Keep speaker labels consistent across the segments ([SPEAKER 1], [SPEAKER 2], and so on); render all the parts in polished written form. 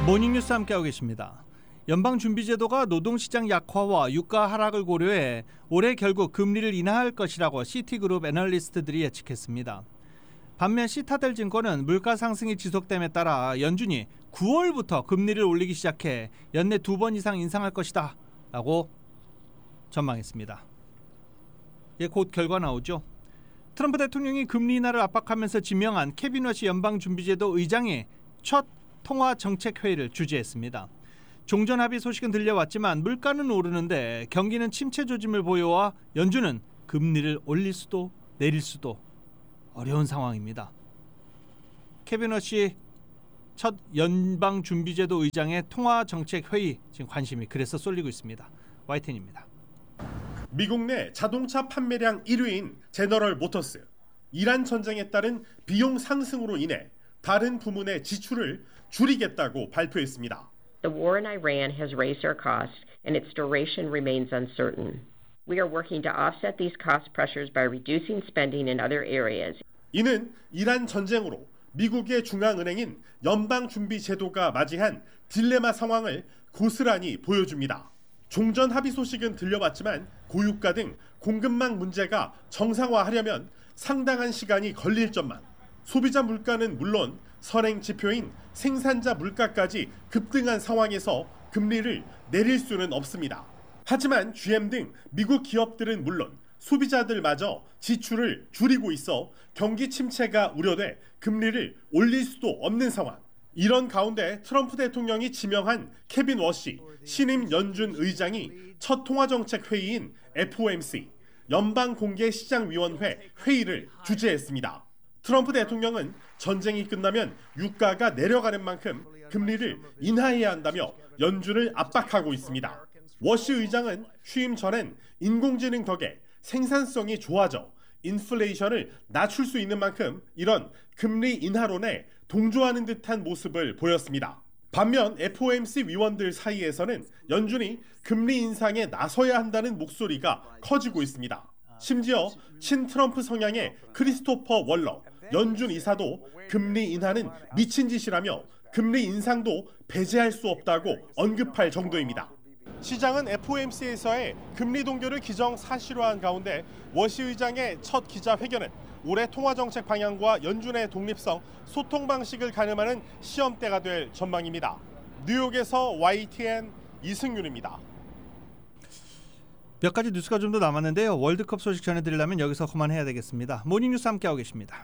[SPEAKER 1] 모닝뉴스 함께하고 계십니다. 연방준비제도가 노동시장 약화와 유가 하락을 고려해 올해 결국 금리를 인하할 것이라고 시티그룹 애널리스트들이 예측했습니다. 반면 시타델증권은 물가 상승이 지속됨에 따라 연준이 9월부터 금리를 올리기 시작해 연내 2번 이상 인상할 것이다 라고 전망했습니다. 곧 결과 나오죠. 트럼프 대통령이 금리 인하를 압박하면서 지명한 케빈 워시 연방준비제도 의장이 첫 통화정책회의를 주재했습니다. 종전합의 소식은 들려왔지만 물가는 오르는데 경기는 침체 조짐을 보여와 연준은 금리를 올릴 수도 내릴 수도 어려운 상황입니다. 케빈 워시 첫 연방준비제도 의장의 통화정책회의 지금 관심이 그래서 쏠리고 있습니다. YTN입니다.
[SPEAKER 2] 미국 내 자동차 판매량 1위인 제너럴 모터스, 이란 전쟁에 따른 비용 상승으로 인해 다른 부문의 지출을 줄이겠다고 발표했습니다.
[SPEAKER 3] The war in Iran has raised our costs and its duration remains uncertain. We are working to offset these cost pressures by reducing spending in other areas.
[SPEAKER 2] 이는 이란 전쟁으로 미국의 중앙은행인 연방준비제도가 맞이한 딜레마 상황을 고스란히 보여줍니다. 종전 합의 소식은 들려왔지만 고유가 등 공급망 문제가 정상화하려면 상당한 시간이 걸릴 점만, 소비자 물가는 물론 선행 지표인 생산자 물가까지 급등한 상황에서 금리를 내릴 수는 없습니다. 하지만 GM 등 미국 기업들은 물론 소비자들마저 지출을 줄이고 있어 경기 침체가 우려돼 금리를 올릴 수도 없는 상황. 이런 가운데 트럼프 대통령이 지명한 케빈 워시 신임 연준 의장이 첫 통화정책 회의인 FOMC 연방공개시장위원회 회의를 주재했습니다. 트럼프 대통령은 전쟁이 끝나면 유가가 내려가는 만큼 금리를 인하해야 한다며 연준을 압박하고 있습니다. 워시 의장은 취임 전엔 인공지능 덕에 생산성이 좋아져 인플레이션을 낮출 수 있는 만큼 이런 금리 인하론에 동조하는 듯한 모습을 보였습니다. 반면 FOMC 위원들 사이에서는 연준이 금리 인상에 나서야 한다는 목소리가 커지고 있습니다. 심지어 친트럼프 성향의 크리스토퍼 월러 연준 이사도 금리 인하는 미친 짓이라며 금리 인상도 배제할 수 없다고 언급할 정도입니다. 시장은 FOMC에서의 금리 동결을 기정사실화한 가운데 워시 의장의 첫 기자회견은 올해 통화정책 방향과 연준의 독립성, 소통 방식을 가늠하는 시험대가 될 전망입니다. 뉴욕에서 YTN 이승윤입니다.
[SPEAKER 1] 몇 가지 뉴스가 좀 더 남았는데요. 월드컵 소식 전해드리려면 여기서 그만해야 되겠습니다. 모닝뉴스 함께하고 계십니다.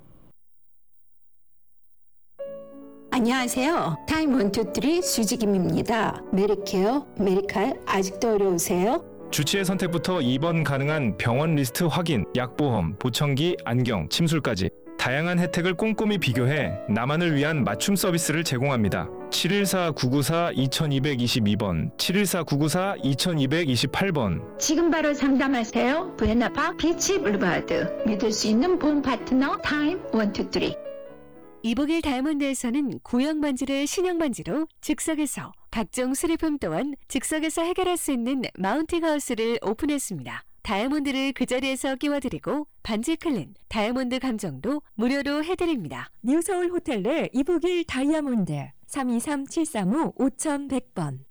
[SPEAKER 4] 안녕하세요. 타임 123 수지김입니다. 메리케어, 메리칼 아직도 어려우세요?
[SPEAKER 5] 주치의 선택부터 입원 가능한 병원 리스트 확인, 약보험, 보청기, 안경, 침술까지 다양한 혜택을 꼼꼼히 비교해 나만을 위한 맞춤 서비스를 제공합니다. 714-994-2222번, 714-994-2228번.
[SPEAKER 4] 지금 바로 상담하세요. 부에나파 비치 블루바드. 믿을 수 있는 보험 파트너 타임 123.
[SPEAKER 6] 이보길 다이아몬드에서는 구형 반지를 신형 반지로 즉석에서, 각종 수리품 또한 즉석에서 해결할 수 있는 마운팅 하우스를 오픈했습니다. 다이아몬드를 그 자리에서 끼워드리고 반지 클린, 다이아몬드 감정도 무료로 해드립니다.
[SPEAKER 7] 뉴서울 호텔 내 이보길 다이아몬드 323-735-5100번.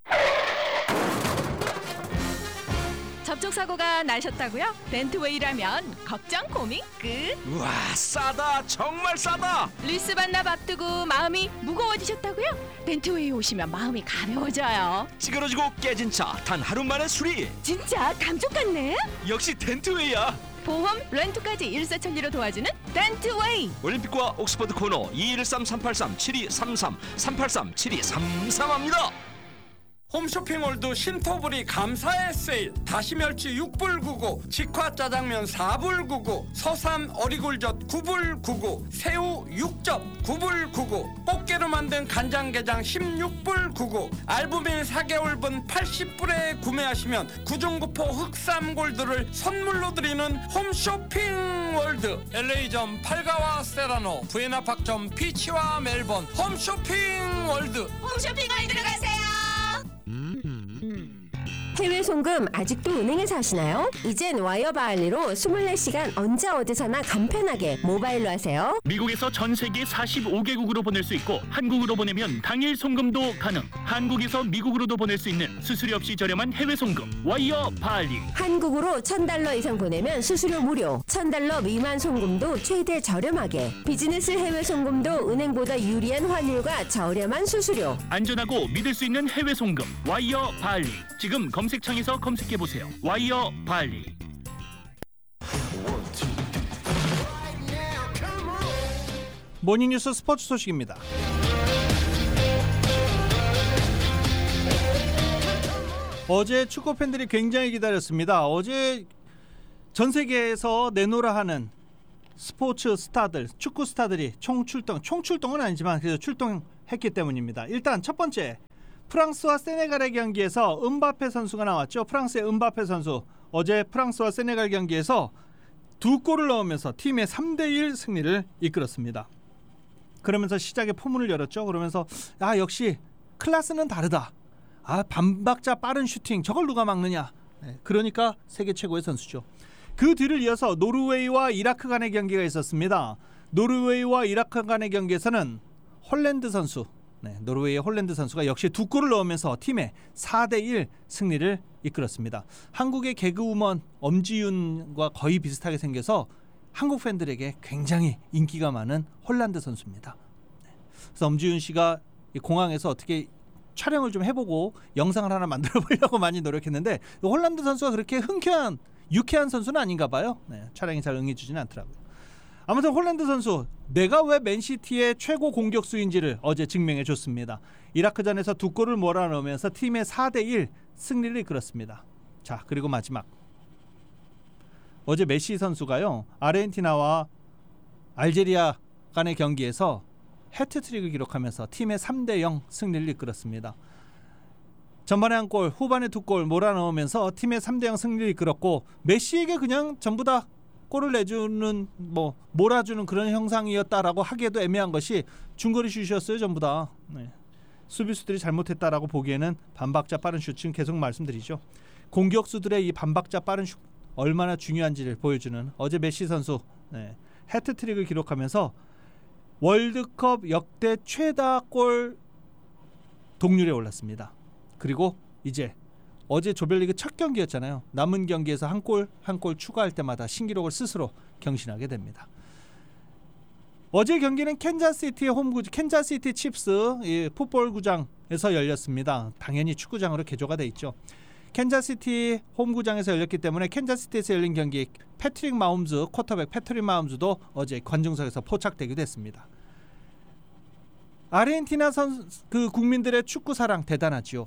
[SPEAKER 8] 접촉사고가 나셨다고요? 렌트웨이라면 걱정 고민 끝.
[SPEAKER 9] 우와, 싸다, 정말 싸다.
[SPEAKER 8] 리스 반납 앞두고 마음이 무거워지셨다고요? 렌트웨이 오시면 마음이 가벼워져요.
[SPEAKER 9] 찌그러지고 깨진 차 단 하루 만에 수리.
[SPEAKER 8] 진짜 감쪽 같네.
[SPEAKER 9] 역시 렌트웨이야.
[SPEAKER 8] 보험, 렌트까지 일사천리로 도와주는 렌트웨이.
[SPEAKER 9] 올림픽과 옥스퍼드 코너 213-383-7233 383-7233합니다.
[SPEAKER 10] 홈쇼핑몰드 신토부리 감사의 세일, 다시멸치 6불 99, 직화 짜장면 4불 99, 서삼 어리굴젓 9불 99, 새우 6접 9불 99, 꽃게로 만든 간장게장 16불 99, 알부민 4개월분 80불에 구매하시면 구중구포 흑삼골드를 선물로 드리는 홈쇼핑월드. LA점 팔가와 세라노, 부에나팍점 피치와 멜번. 홈쇼핑월드.
[SPEAKER 8] 홈쇼핑을 들어가세요.
[SPEAKER 11] 해외 송금 아직도 은행에서 하시나요? 이젠 와이어 바할리로 24시간 언제 어디서나 간편하게 모바일로 하세요.
[SPEAKER 12] 미국에서 전 세계 45개국으로 보낼 수 있고 한국으로 보내면 당일 송금도 가능. 한국에서 미국으로도 보낼 수 있는 수수료 없이 저렴한 해외 송금 와이어 바할리.
[SPEAKER 11] 한국으로 $1,000 이상 보내면 수수료 무료. $1,000 미만 송금도 최대 저렴하게. 비즈니스 해외 송금도 은행보다 유리한 환율과 저렴한 수수료.
[SPEAKER 12] 안전하고 믿을 수 있는 해외 송금 와이어 바할리. 지금 검색창에서 검색해보세요. 와이어 바할리.
[SPEAKER 1] 모닝뉴스 스포츠 소식입니다. 어제 축구 팬들이 굉장히 기다렸습니다. 어제 전 세계에서 내노라 하는 스포츠 스타들, 축구 스타들이 총출동은 아니지만 그래도 출동했기 때문입니다. 일단 첫 번째, 프랑스와 세네갈의 경기에서 음바페 선수가 나왔죠. 프랑스의 음바페 선수 어제 프랑스와 세네갈 경기에서 2골을 넣으면서 팀의 3대1 승리를 이끌었습니다. 그러면서 시작에 포문을 열었죠. 그러면서 역시 클래스는 다르다. 반박자 빠른 슈팅 저걸 누가 막느냐. 그러니까 세계 최고의 선수죠. 그 뒤를 이어서 노르웨이와 이라크 간의 경기가 있었습니다. 노르웨이와 이라크 간의 경기에서는 홀랜드 선수, 노르웨이의 홀랜드 선수가 역시 2골을 넣으면서 팀의 4대1 승리를 이끌었습니다. 한국의 개그우먼 엄지윤과 거의 비슷하게 생겨서 한국 팬들에게 굉장히 인기가 많은 홀란드 선수입니다. 그래서 엄지윤 씨가 공항에서 어떻게 촬영을 좀 해보고 영상을 하나 만들어 보려고 많이 노력했는데 홀란드 선수가 그렇게 유쾌한 선수는 아닌가 봐요. 촬영이 잘 응해주지는 않더라고요. 아무튼 홀란드 선수, 내가 왜 맨시티의 최고 공격수인지를 어제 증명해줬습니다. 이라크전에서 2골을 몰아넣으면서 팀의 4대1 승리를 이끌었습니다. 자, 그리고 마지막, 어제 메시 선수가요, 아르헨티나와 알제리아 간의 경기에서 해트트릭을 기록하면서 팀의 3대0 승리를 이끌었습니다. 전반에 1골, 후반에 2골 몰아넣으면서 팀의 3대0 승리를 이끌었고, 메시에게 그냥 전부 다 골을 내주는, 몰아주는 그런 형상이었다라고 하기에도 애매한 것이 중거리 슛이었어요. 전부 다. 수비수들이 잘못했다라고 보기에는 반박자 빠른 슛, 지금 계속 말씀드리죠. 공격수들의 이 반박자 빠른 슛 얼마나 중요한지를 보여주는 어제 메시 선수 해트트릭을 기록하면서 월드컵 역대 최다 골 동률에 올랐습니다. 그리고 이제 어제 조별리그 첫 경기였잖아요. 남은 경기에서 한 골 추가할 때마다 신기록을 스스로 경신하게 됩니다. 어제 경기는 캔자스시티의 캔자스시티 칩스 풋볼 구장에서 열렸습니다. 당연히 축구장으로 개조가 돼 있죠. 캔자스시티 홈구장에서 열렸기 때문에 캔자스시티에서 열린 경기 패트릭 마홈즈, 쿼터백 패트릭 마홈즈도 어제 관중석에서 포착되기도 했습니다. 아르헨티나 국민들의 축구 사랑 대단하지요.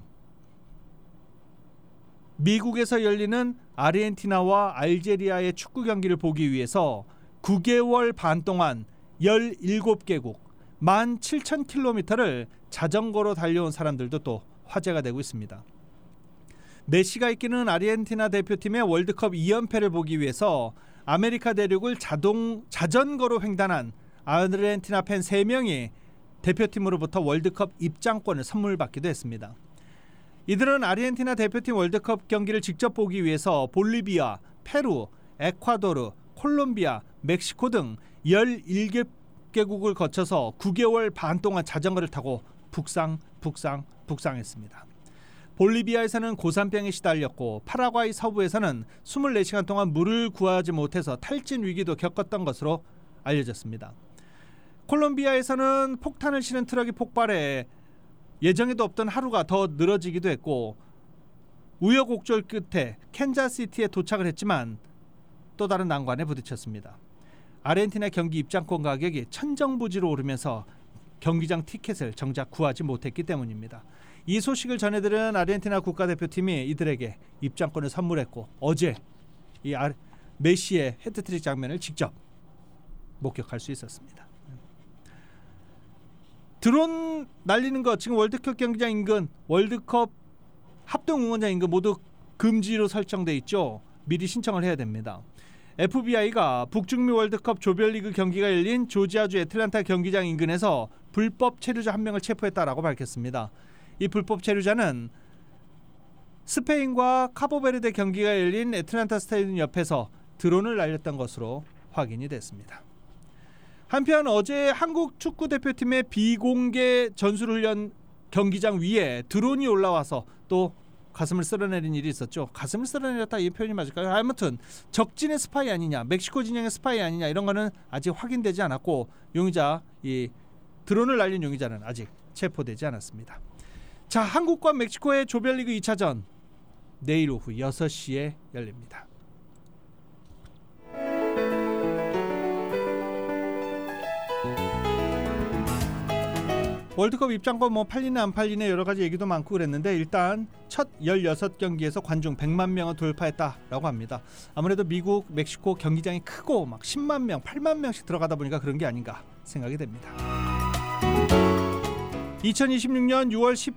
[SPEAKER 1] 미국에서 열리는 아르헨티나와 알제리아의 축구 경기를 보기 위해서 9개월 반 동안 17개국 17,000km를 자전거로 달려온 사람들도 또 화제가 되고 있습니다. 메시가 이끄는 아르헨티나 대표팀의 월드컵 2연패를 보기 위해서 아메리카 대륙을 자전거로 횡단한 아르헨티나 팬 3명이 대표팀으로부터 월드컵 입장권을 선물 받기도 했습니다. 이들은 아르헨티나 대표팀 월드컵 경기를 직접 보기 위해서 볼리비아, 페루, 에콰도르, 콜롬비아, 멕시코 등 17개국을 거쳐서 9개월 반 동안 자전거를 타고 북상했습니다. 볼리비아에서는 고산병에 시달렸고 파라과이 서부에서는 24시간 동안 물을 구하지 못해서 탈진 위기도 겪었던 것으로 알려졌습니다. 콜롬비아에서는 폭탄을 실은 트럭이 폭발해 예정에도 없던 하루가 더 늘어지기도 했고, 우여곡절 끝에 캔자스시티에 도착을 했지만 또 다른 난관에 부딪혔습니다. 아르헨티나 경기 입장권 가격이 천정부지로 오르면서 경기장 티켓을 정작 구하지 못했기 때문입니다. 이 소식을 전해들은 아르헨티나 국가대표팀이 이들에게 입장권을 선물했고, 어제 이 메시의 헤트트릭 장면을 직접 목격할 수 있었습니다. 드론 날리는 것, 지금 월드컵 경기장 인근, 월드컵 합동 응원장 인근 모두 금지로 설정돼 있죠. 미리 신청을 해야 됩니다. FBI가 북중미 월드컵 조별리그 경기가 열린 조지아주 애틀랜타 경기장 인근에서 불법 체류자 한 명을 체포했다라고 밝혔습니다. 이 불법 체류자는 스페인과 카보베르데 경기가 열린 애틀란타 스타디움 옆에서 드론을 날렸던 것으로 확인이 됐습니다. 한편 어제 한국 축구대표팀의 비공개 전술훈련 경기장 위에 드론이 올라와서 또 가슴을 쓸어내린 일이 있었죠. 가슴을 쓸어내렸다 이 표현이 맞을까요? 아무튼 적진의 스파이 아니냐, 멕시코 진영의 스파이 아니냐 이런 거는 아직 확인되지 않았고 용의자, 이 드론을 날린 용의자는 아직 체포되지 않았습니다. 자, 한국과 멕시코의 조별리그 2차전 내일 오후 6시에 열립니다. 월드컵 입장권 뭐 팔리네 안 팔리네 여러 가지 얘기도 많고 그랬는데 일단 첫 16경기에서 관중 100만 명을 돌파했다라고 합니다. 아무래도 미국, 멕시코 경기장이 크고 막 10만 명, 8만 명씩 들어가다 보니까 그런 게 아닌가 생각이 됩니다. 2026년 6월